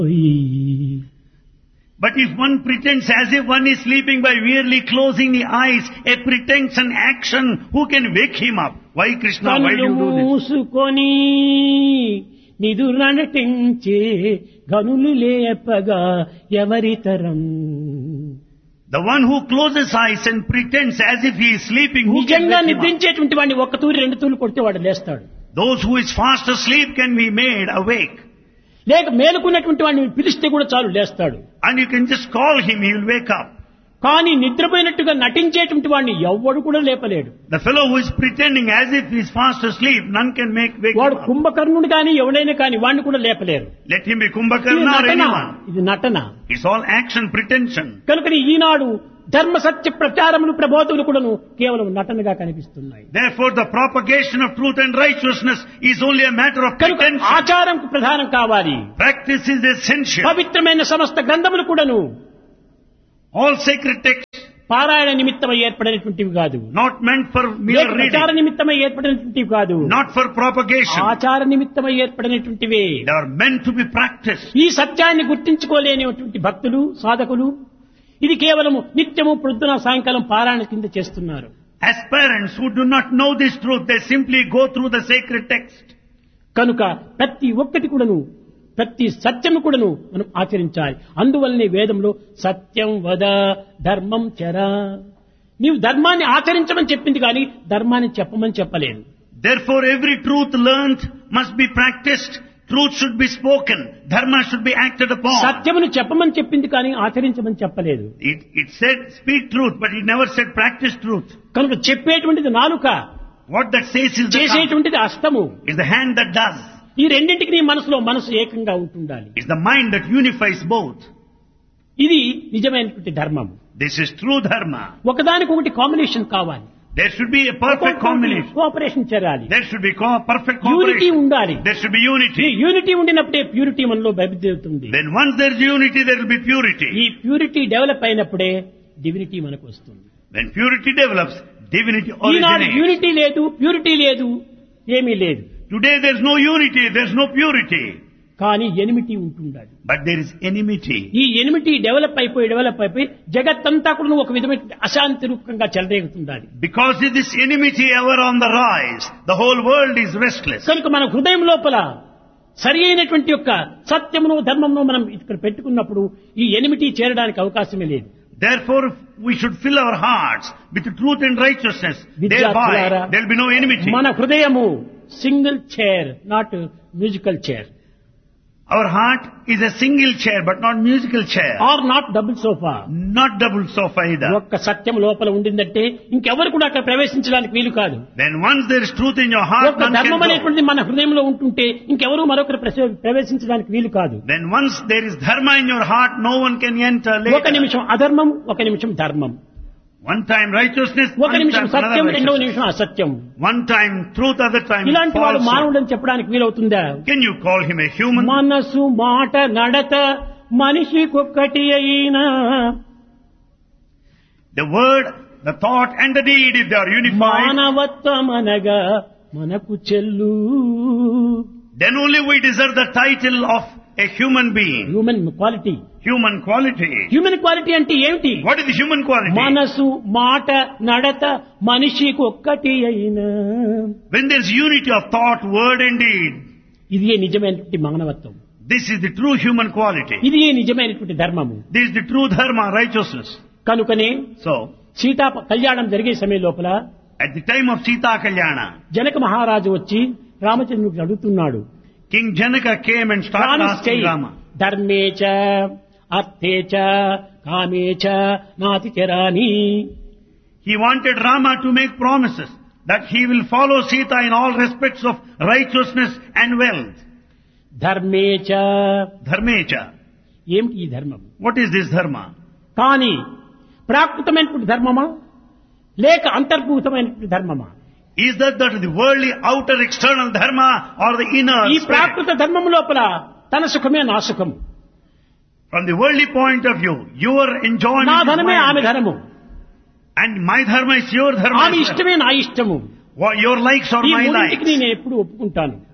But if one pretends as if one is sleeping by merely closing the eyes, a pretense and action, who can wake him up? Why, Krishna, why do you do this? మూసుకొని నిదుర నటించే గనులు లేపగా ఎవరితరం. The one who closes eyes and pretends as if he is sleeping, who can నిజంగా wake him up? నిద్రించేటువంటి వాడిని ఒక్క తూరి రెండు తూర్లు కొడితే వాడు లేస్తాడు. Those who is fast asleep can be made awake. లేక మేలుకున్నటువంటి వాడిని పిలిస్తే కూడా చాలు లేస్తాడు. And you can just call him, he will wake up. కానీ నిద్రపోయినట్టుగా నటించేటువంటి వాడిని ఎవ్వడు కూడా లేపలేడు. The fellow who is pretending as if he is fast asleep, none can wake వాడు him up. కుంభకర్ణుడు కానీ ఎవడైనా కానీ వాడిని కూడా లేపలేరు. Let him be ఇది Kumbhakarna or నటన. anyone. ఇది నటన. It's all action, pretension. కనుక ఈనాడు ధర్మ సత్య ప్రచారములు ప్రబోధములు కూడాను కేవలం నటనగా కనిపిస్తున్నాయి. Therefore, the propagation of truth and righteousness is only a matter of కనుక pretension. ఆచారం ప్రధానం కావాలి. Practice is essential. పవిత్రమైన సమస్త గ్రంథములు కూడాను All sacred texts, పారాయణ నిమిత్తమై ఏర్పడినటువంటివి కాదు. not meant for లేక mere ప్రచార reading, నిమిత్తమై ఏర్పడినటువంటివి కాదు. not for propagation. ఆచార నిమిత్తమై ఏర్పడినటువంటివే. They are meant to be practiced. ఈ సత్యాన్ని గుర్తించుకోలేనిటువంటి భక్తులు సాధకులు ఇది కేవలం నిత్యము ప్రొద్దున సాయంకాలం పారాయణ కింద చేస్తున్నారు. As parents who do not know this truth, they simply go through the sacred text. కనుక ప్రతి ఒక్కటి కూడాను ప్రతి సత్యము కూడాను మనం ఆచరించాలి. అందువల్లనే వేదంలో సత్యం వద ధర్మం చర. నీవు ధర్మాన్ని ఆచరించమని చెప్పింది కానీ ధర్మాన్ని చెప్పమని చెప్పలేదు. Therefore, every truth learnt must be practiced. Truth should be spoken. Dharma should be acted upon. సత్యమును చెప్పమని చెప్పింది కానీ ఆచరించమని చెప్పలేదు. It said speak truth, but it never said practice truth. కనుక చెప్పేటువంటిది నాలుక, What that says is the tongue. చేసేటువంటిది హస్తము. It's the hand that does. ఈ రెండింటికి నీ మనసులో మనసు ఏకంగా ఉంటుండాలి. It's the mind that unifies both. ఇది నిజమైనటువంటి ధర్మం. This is true dharma. ఒకదానికొకటి కాంబినేషన్ కావాలి. There should be a perfect combination. Cooperation చేయాలి. There should be perfect unity cooperation. ఉండాలి. There should be ఈ unity. యూనిటీ ఉండినప్పుడే ప్యూరిటీ మనలో బయలుదేరుతుంది. Then once there is unity, there will be purity. ఈ purity develop అయినప్పుడే divinity మనకు వస్తుంది. When purity develops, divinity Eenadu originates. Unity లేదు, ప్యూరిటీ లేదు, ఏమీ లేదు. Today there is no unity, there is no purity. కానీ ఎనిమిటీ ఉంటుండాలి. But there is enmity. ఈ ఎనిమిటీ డెవలప్ అయిపోయి జగత్తంతా కూడా ఒక విధమైన అశాంతి రూపంగా చెలరేగుతుండాలి. Because of this enmity ever on the rise, the whole world is restless. కనుక మన హృదయం లోపల సరి అయినటువంటి యొక్క సత్యమును ధర్మమును మనం ఇక్కడ పెట్టుకున్నప్పుడు ఈ ఎనిమిటీ చేరడానికి అవకాశమే లేదు. Therefore, we should fill our hearts with truth and righteousness. విద్యార్థులారా, Thereby, there will be no enmity. మన హృదయము single chair, not musical chair. Our heart is a single chair, but not musical chair. Are not double sofa. Not double sofa either. ఒక్క సత్యం లోపల ఉండిందంటే ఇంకెవరు కూడా అక్కడ ప్రవేశించడానికి వీలు కాదు. Then once there is truth in your heart, ఒక్క none can ధర్మం go. అనేటువంటిది మన హృదయంలో ఉంటుంటే ఇంకెవరు మరొకరు ప్రవేశించడానికి వీలు కాదు. Then once there is dharma in your heart, no one can enter ఒక later. నిమిషం అధర్మం, ఒక నిమిషం ధర్మం, One time righteousness, ఒక one నిమిషం time సత్యం, another రెండవ righteousness. నిమిషం అసత్యం. One time truth, other time ఇలాంటి వాడు falsehood. మానవుడని చెప్పడానికి వీలవుతుందా? Can you call him a human? మనసు మాట నడత మనిషికొక్కటి అయినా The word, the thought and the deed, if they are unified, మానవత్వం అనగా మనకు చెల్లు. then only we deserve the title of a human being. Human quality. Human quality. Human quality అంటే ఏమిటి? What is the human quality? మనసు మాట నడత మనిషికొక్కటి అయినా. When there is unity of thought, word and deed, ఇది నిజమైనటువంటి మానవత్వం. this is the true human quality. ఇది నిజమైనటువంటి ధర్మము. This is the true dharma, righteousness. కనుకనే So, సీతా కళ్యాణం జరిగే సమయం లోపల at the time of Sita Kalyana, Janaka మహారాజు వచ్చి రామచంద్రుడికి అడుగుతున్నాడు, King Janaka came and started promise asking చేయి, Rama. ధర్మేచ అర్థేచ కామేచ నాతి చరాని. He wanted Rama to make promises that he will follow Sita in all respects of righteousness and wealth. ధర్మేచ. Dharmecha. ఏమిటి ఈ ధర్మం? What is this dharma? కానీ ప్రాకృతమైనటువంటి ధర్మమా లేక అంతర్భూతమైనటువంటి ధర్మమా? Is that the worldly outer external dharma or the inner ఈ spirit? ప్రాకృత ధర్మం లోపల తన సుఖమే నా సుఖము, From the worldly point of view, your enjoyment నా is ధనమే ఆమె mine, ధనము, and my dharma is your dharma. ఆమె as well. ఇష్టమే నా ఇష్టము. Your likes are ఈ my మూడింటికి likes. నేను ఎప్పుడు ఒప్పుకుంటాను.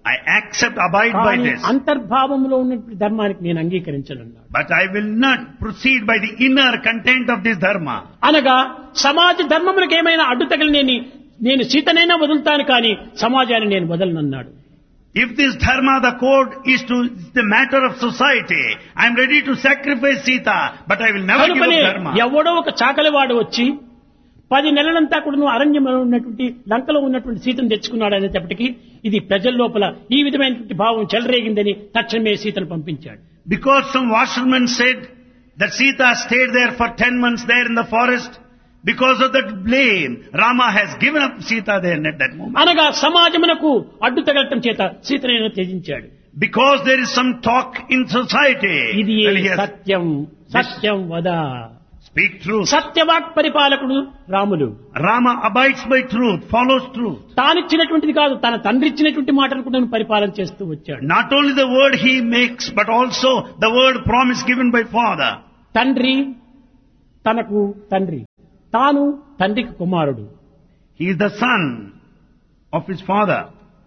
I accept, abide by కానీ this. అంతర్భావంలో ఉన్నటువంటి ధర్మానికి నేను అంగీకరించనున్నాడు. But I will not proceed by the inner content of this dharma. అనగా సమాజ ధర్మములకు ఏమైనా అడ్డు తగిలినేని నేను సీతనైనా వదులుతాను కానీ సమాజాన్ని నేను వదలనన్నాడు. If this dharma, the code, is the matter of society, I am ready to sacrifice Sita, but I will never give up dharma. ఎవడో ఒక చాకలివాడు వచ్చి 10 నెలలంతా కూడా అరణ్యంలో ఉన్నటువంటి లంకలో ఉన్నటువంటి సీతను తెచ్చుకున్నాడు అనేటప్పటికీ ఇది ప్రజల లోపల ఈ విధమైనటువంటి భావం చెలరేగిందని తక్షణమే సీతను పంపించాడు. Because some washerman said that Sita stayed there for 10 months there in the forest, because of that blame, Rama has given up Sita there at that moment. అనగా సమాజమునకు అడ్డు తగలటం చేత సీతను త్యజించాడు. Because there is some talk in society. ఇది Well, he has- సత్యం సత్యం వద. Speak truth. సత్యవాక్ పరిపాలకుడు Ramulu. Rama abides by truth, follows truth. తానిచ్చినటువంటిది కాదు, తన తండ్రి ఇచ్చినటువంటి మాటను కూడా పరిపాలన చేస్తూ వచ్చాడు. Not only the word he makes, but also the word promise given by father. తండ్రి తనకు తండ్రి, తాను తండ్రికి కుమారుడు. He is the son of his father.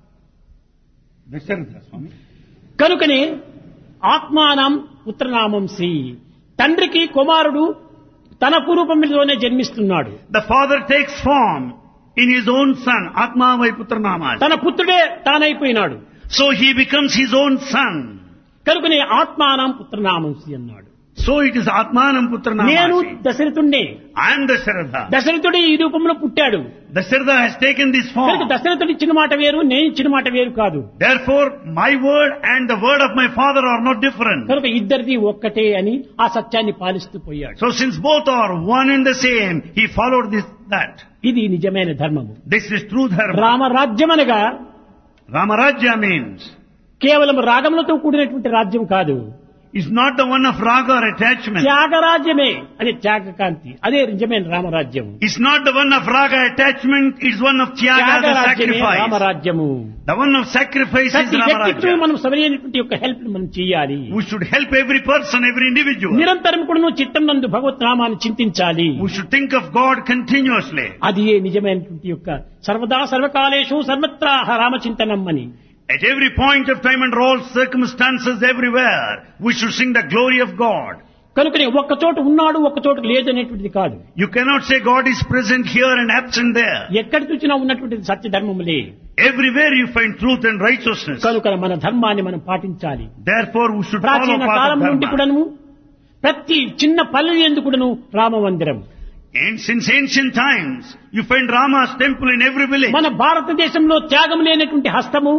Dasharatha Swami. కనుకనే ఆత్మానం పుత్రనామం శ్రీ, తండ్రికి కుమారుడు తన పూర్వపంలోనే జన్మిస్తున్నాడు. The father takes form in his own son, Atma vai Putra Nama. తన పుత్రుడే తానైపోయినాడు. So he becomes his own son. కనుకనే ఆత్మానం పుత్రనామం శ్రీ అన్నాడు. So it is Atmanam Putra నేను Nama. దశరథుణ్ణే. I am Dasharatha. దశరథుడు ఈ రూపంలో పుట్టాడు. Dasharatha has taken this కనుక form. దశరథుడు ఇచ్చిన మాట వేరు, నేను ఇచ్చిన మాట వేరు కాదు. Therefore, my word and the word of my father are not different. కనుక ఇద్దరిది ఒక్కటే అని ఆ సత్యాన్ని పాలిస్తూ పోయాడు. So since both are one and the same, he followed that. ఇది నిజమైన ధర్మము. This is true dharma. రామరాజ్యం అనగా Ramarajya means కేవలం రాగములతో కూడినటువంటి రాజ్యం కాదు, is not the one of raga or attachment. త్యాగరాజ్యమే. అదే త్యాగకాంతి, అదే నిజమైన రామరాజ్యం. It's not the one of raga attachment, it's one of tyaga, the త్యాగరాజ్యమే sacrifice. రామరాజ్యము. The one of sacrifice is ప్రతి వ్యక్తికి Ramarajya. మనం సరైనటువంటి యొక్క హెల్ప్ మనం చేయాలి. We should help every person, every individual. నిరంతరం కూడా నువ్వు చిత్తం నందు భగవత్ నామాన్ని చింతించాలి. We should think of God continuously. అది ఏ నిజమైనటువంటి యొక్క సర్వదా సర్వకాలేషు సర్వత్రా రామచింతనం అని. At every point of time and all circumstances everywhere, we should sing the glory of God. కనుకనే ఒక్క చోట ఉన్నాడు ఒక్క చోట లేదనేటువంటిది కాదు. You cannot say God is present here and absent there. ఎక్కడ చూసినా ఉన్నటువంటిది సత్య ధర్మములే. Everywhere you find truth and righteousness. కనుక మన ధర్మాన్ని మనం పాటించాలి. Therefore we should follow ప్రాచీన path కాలం of నుండి dharma. కూడాను ప్రతి చిన్న పల్లె ఎందు కూడాను రామ మందిరం. And since ancient times, you find Rama's temple in every village. మన భారతదేశంలో త్యాగం లేనటువంటి హస్తము,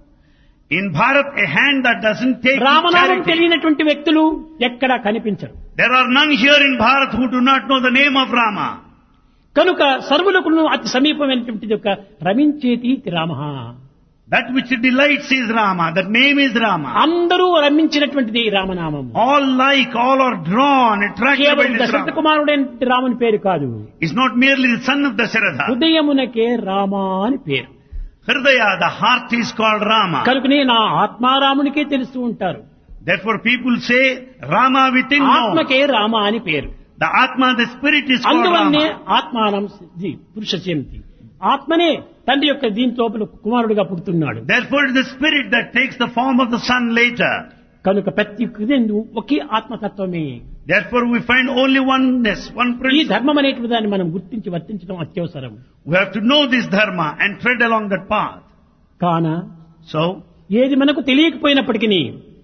In Bharat, a hand that doesn't take రామనామం charity. తెలియనటువంటి వ్యక్తులు ఎక్కడా కనిపించరు. There are none here in Bharat who do not know the name of Rama. కనుక సర్వులకు అతి సమీపమైనటువంటిది ఒక రమించేతి Rama. That which delights is Rama. That name is Rama. అందరూ రమించినటువంటిది రామనామం. All like, all are drawn, attracted by కేవలం this దశరథ Rama. కుమారుడైన రాముని పేరు కాదు, It's not merely the son of Dasharatha. హృదయమునకే Rama అని పేరు. Hridaya, the heart is called Rama. కనుకనే నా ఆత్మారామునికే తెలుస్తూ ఉంటారు. Therefore people say Rama within knows. ఆత్మకే Rama అని పేరు. The Atma, the spirit is called అందువల్లనే Rama. ఆత్మానం పురుష చేంతి, ఆత్మనే తండ్రి యొక్క దీని లోపల కుమారుడిగా పుడుతున్నాడు. Therefore it is the spirit that takes the form of the son later. కనుక ప్రతి కృతందు ఒకే ఆత్మతత్వమే. Therefore we find only oneness, one ఈ principle. ధర్మం అనేటువంటి దాన్ని మనం గుర్తించి వర్తించడం అత్యవసరం. We have to know this dharma and tread along that path. కాన So, ఏది మనకు తెలియకపోయినప్పటికీ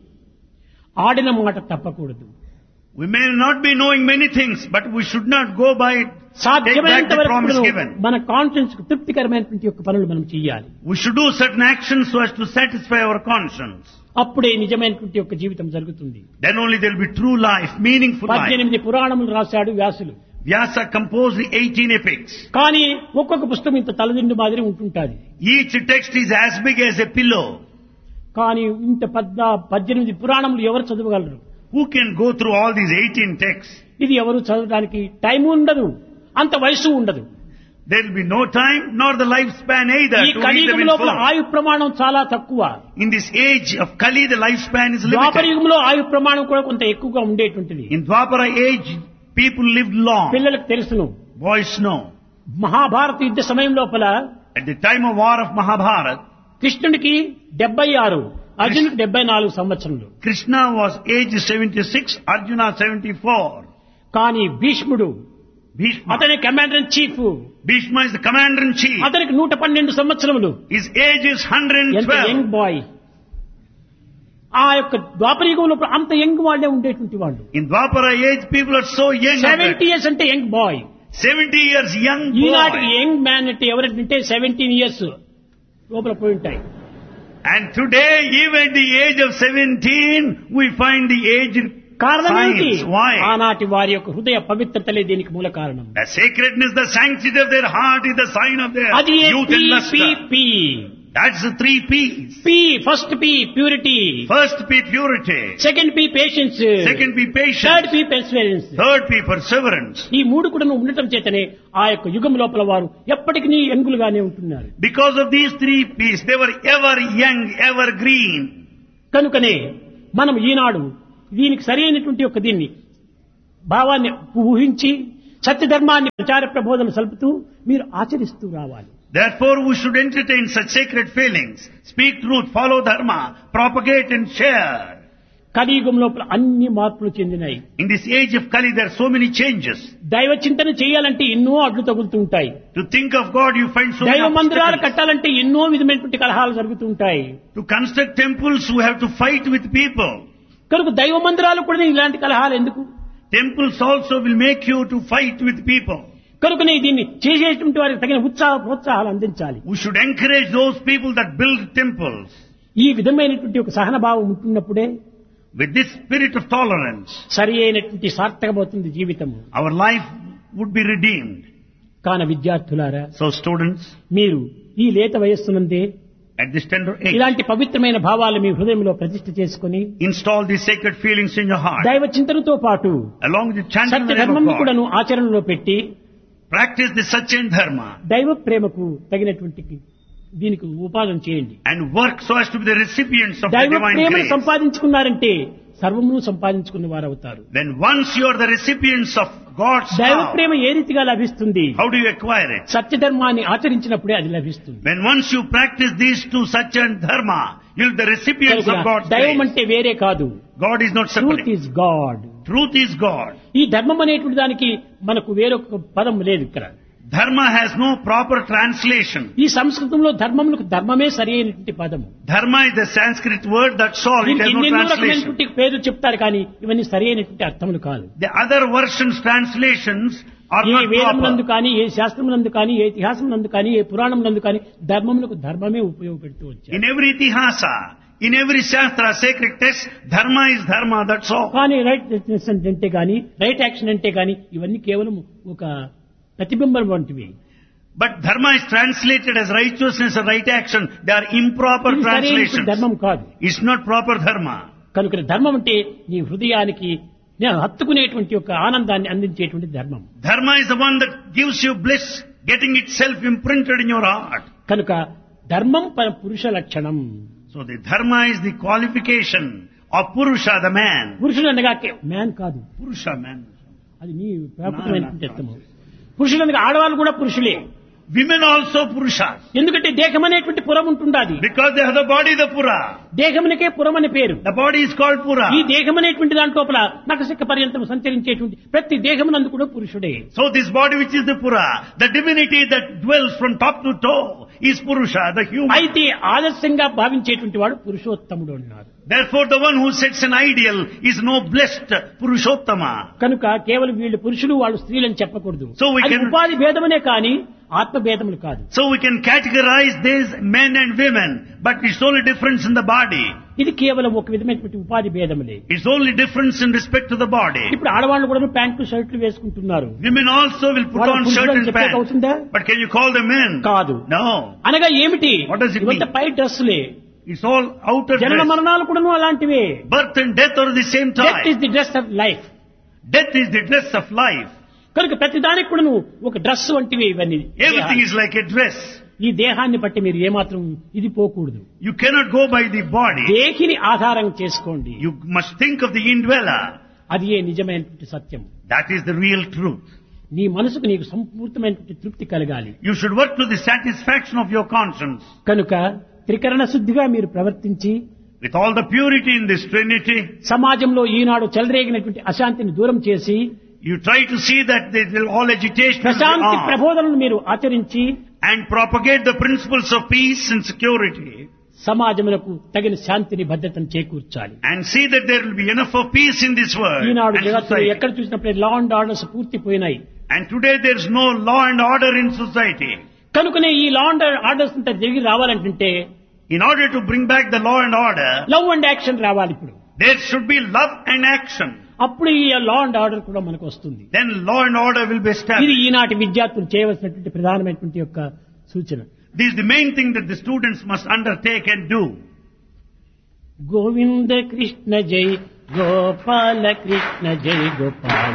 ఆడిన మాట తప్పకూడదు. we may not be knowing many things, but we should not go by it. Take back సాధ్యమైనంత the promise వరకు given. మన conscience కు తృప్తికరమైనటువంటి యొక్క పనులు మనం చేయాలి. We should do certain actions so as to satisfy our conscience. అప్పుడే నిజమైనటువంటి యొక్క జీవితం జరుగుతుంది. Then only there will be true life, meaningful life. 18 పురాణములు రాశాడు వ్యాసులు. Vyasa composed the 18 epics. కానీ ఒక్కొక్క పుస్తకం ఇంత తలదిండు మాదిరి ఉంటుంటాది. Each text is as big as a pillow. కానీ ఇంత 18 పురాణములు ఎవరు చదవగలరు? Who can go through all these 18 texts? ఇది ఎవరు చదవడానికి టైం ఉండదు, అంత వయసు ఉండదు. There will be no time nor the lifespan either ఈ to read them కలియుగం in లోపల full. ఆయు ప్రమాణం చాలా తక్కువ. In this age of Kali, the lifespan is Dwapara limited. యుగంలో ఆయు ప్రమాణం కూడా కొంత ఎక్కువగా ఉండేటువంటిది. In Dwapara age, people lived long. పిల్లలకు తెలుసును. Boys know. మహాభారత యుద్ధ సమయం లోపల At the time of war of Mahabharata, కృష్ణుడికి 76, అర్జునుడికి 74 సంవత్సరములు. Krishna was aged 76, Arjuna 74. కానీ భీష్ముడు Bhishma. అతని commander in chief, Bhishma is the commander in chief. అతనికి 112 సంవత్సరములు. His age is ఎంత 112. Young boy. ఆ యొక్క ద్వాపరయుగంలో అంత యంగ్ వాళ్ళే ఉండేటువంటి వాళ్ళు. In Dwapara age, people are so young. 70 years అంటే యంగ్ బాయ్. 70 years young ఈనాటికి boy. యంగ్ మ్యాన్ అంటే ఎవరంటే 17 years లోపల పోయి ఉంటాయి. And today, even at the age of 17, we find the aged కారణం ఏంటి? science. Why? ఆనాటి వారి యొక్క హృదయ పవిత్రతలే దీనికి మూల కారణం. The sacredness, the sanctity of their heart is the sign of their అది youth and luster. P. That's the 3 P's. P first P purity, First P, purity. Second P patience, Second P, patience. Third P perseverance. Third P, perseverance. ఈ మూడు కూడా ఉండటం చేతనే ఆ యొక్క యుగం లోపల వారు ఎప్పటికీ యంగులుగానే ఉంటున్నారు. Because of these 3 P's, they were ever young, ever green. కనుకనే మనం ఈనాడు దీనికి సరైనటువంటి ఒక దీన్ని భావాన్ని ఊహించి సత్యధర్మాన్ని ప్రచార ప్రబోధన సలుపుతూ మీరు ఆచరిస్తూ రావాలి. Therefore, we should entertain such sacred feelings, speak truth, follow dharma, propagate and share. కలియుగం లోపల అన్ని మార్పులు చెందినాయి. In this age of Kali, there are so many changes. దైవ చింతన చేయాలంటే ఎన్నో అడ్డు తగులుతూ ఉంటాయి. To think of God, you find so many దైవ మందిరాలు obstacles. కట్టాలంటే ఎన్నో విధమైనటువంటి కలహాలు జరుగుతూ ఉంటాయి. To construct temples, you have to fight with people. కనుక దైవ మందిరాలు కూడా ఇలాంటి కలహాలు ఎందుకు? Temples also will make you to fight with people. కనుకనే దీన్ని చేసేటువంటి వారికి తగిన ప్రోత్సాహాలు అందించాలి. We should encourage those people that build temples. ఈ విధమైనటువంటి ఒక సహనభావం ఉంటున్నప్పుడే With this spirit of tolerance, సరి అయినటువంటి సార్థకమవుతుంది జీవితము. our life would be redeemed. కాన విద్యార్థులారా, So students, మీరు ఈ లేత వయస్సునందే at this tender age, ఇలాంటి పవిత్రమైన భావాలు మీ హృదయంలో ప్రతిష్ఠ చేసుకుని install these sacred feelings in your heart. దైవ చింతనతో పాటు Along with chanting Satya the name ధర్మం of God, కూడాను ఆచరణలో పెట్టి practice the Satya and Dharma దైవ ప్రేమకు తగినటువంటి దీనికి ఉపాదన చేయండి. and work so as to be the recipients of the దైవ divine ప్రేమను grace. సంపాదించుకున్నారంటే సర్వమును సంపాదించుకున్న వారు అవుతారు. Then once you are the recipients of God's దైవ love, ప్రేమ ఏ రీతిగా లభిస్తుంది? how do you acquire it? సత్య ధర్మాన్ని ఆచరించినప్పుడే అది లభిస్తుంది. When once you practice these two Satya and Dharma, you'll be the recipients of God's దైవం grace. అంటే వేరే కాదు. God is not truth separate. Is God. Truth is God. ఈ ధర్మం అనేటువంటి దానికి మనకు వేరొక పదం లేదు ఇక్కడ. Dharma has no proper translation. ఈ సంస్కృతంలో ధర్మములకు ధర్మమే సరి అయినటువంటి పదము. Dharma is the Sanskrit word, that's all. It has no ఎన్నెన్నో translation. రకమైనటువంటి పేర్లు చెప్తారు కానీ ఇవన్నీ సరి అయినటువంటి అర్థములు కాదు. The other versions, translations are A not వేదమునందు proper. కానీ, ఏ శాస్త్రమునందు కానీ, ఏ ఇతిహాసమునందు కానీ, ఏ పురాణమునందు కానీ ధర్మములకు ధర్మమే ఉపయోగపెడుతూ వచ్చారు. In every Itihasa, in every Shastra, sacred text, Dharma is Dharma, that's all. కానీ రైట్ అంటే కానీ, రైట్ యాక్షన్ అంటే కానీ ఇవన్నీ కేవలం ఒక ప్రతిబింబం వంటివి. But Dharma is translated as righteousness and right action. They are improper ఇది సరైనటువంటి translations. ధర్మం కాదు. It's not proper Dharma. కనుక ధర్మం అంటే నీ హృదయానికి హత్తుకునేటువంటి ఒక ఆనందాన్ని అందించేటువంటి ధర్మం. Dharma is the one that gives you bliss, getting itself imprinted in your heart. కనుక ధర్మం పురుష లక్షణం. So the Dharma is the qualification of Purusha, the man. పురుషుడు అనగా మ్యాన్ కాదు, Purusha, man. అది నీ వ్యాపకమైనటువంటి అర్థము. పురుషులు అనగా ఆడవాళ్ళు కూడా పురుషులే. Women also Purushas. ఎందుకంటే దేహం అనేటువంటి పురం ఉంటుండాది. Because they have the body, the Pura. దేహమునికే పురం అని పేరు. The body is called Pura. ఈ దేహం అనేటువంటి దాంట్లోపల నఖశిఖ పర్యంతం సంచరించేటువంటి ప్రతి దేహమునందు కూడా పురుషుడే. So this body which is the Pura, the divinity that dwells from top to toe is Purusha, the human. అయితే ఆదర్శంగా భావించేటువంటి వాడు పురుషోత్తముడు అన్నారు. Therefore the one who sets an ideal is no blessed Purushottama. కనుక కేవలం వీళ్ళు పురుషులు వాళ్ళు స్త్రీలని చెప్పకూడదు. So we అది can- ఉపాధి భేదమనే కానీ ఆత్మ భేదములు కాదు. So we can categorize these men and women, but it's only difference in the body. ఇది కేవలం ఒక విధమైనటువంటి ఉపాధి భేదములే. It's only difference in respect to the body. ఇప్పుడు ఆడవాళ్ళు కూడా ప్యాంట్లు షర్ట్లు వేసుకుంటున్నారు. Women also will put వాళ్ళ on పురుషులు shirt అని and చెప్పేకి pants. అవుతుందా? But can you call them men? కాదు. No. అనగా ఏమిటి? What does it ఇవంతా mean? Pi డ్రెస్సులే. It's all outer జనన dress. మరణాలు కూడాను అలాంటివే. Birth and death are the same death time. Is the dress of life. Death is the dress of life. కనుక ప్రతి దానికి కూడాను ఒక డ్రెస్ వంటివి ఇవన్నీ. Everything is like a dress. ఈ దేహాన్ని బట్టి మీరు ఏమాత్రం ఇది పోకూడదు. You cannot go by the body. దేహిని ఆధారం చేసుకోండి. You must think of the indweller. అది ఏ నిజమైనటువంటి సత్యం. That is the real truth. నీ మనసుకు నీకు సంపూర్ణమైనటువంటి తృప్తి కలగాలి. You should work to the satisfaction of your conscience. కనుక త్రికరణ శుద్ధిగా మీరు ప్రవర్తించి with all the purity in this Trinity, సమాజంలో ఈనాడు చెలరేగినటువంటి అశాంతిని దూరం చేసి you try to see that there will all agitation will be Prashanti off ప్రబోధనను మీరు ఆచరించి and propagate the principles of peace and security సమాజములకు తగిన శాంతిని భద్రతను చేకూర్చాలి. and see that there will be enough of peace in this world Eenadu and జగత్తులో society. ఎక్కడ చూసినప్పుడు law and orders పూర్తిపోయినాయి. And today there is no law and order in society. కనుకనే ఈ law and orders అంతా తిరిగి రావాలంటే In order to bring back the law and order, love and action రావాలి. ఇప్పుడు there should be love and action. అప్పుడు ఈ law and order కూడా మనకు వస్తుంది. Then law and order will be ఇది established. ఈనాటి విద్యార్థులు చేయవలసినటువంటి ప్రధానమైనటువంటి యొక్క సూచన. This is the main thing that the students must undertake and do. Govinda Krishna జై గోపాల కృష్ణ జై గోపాల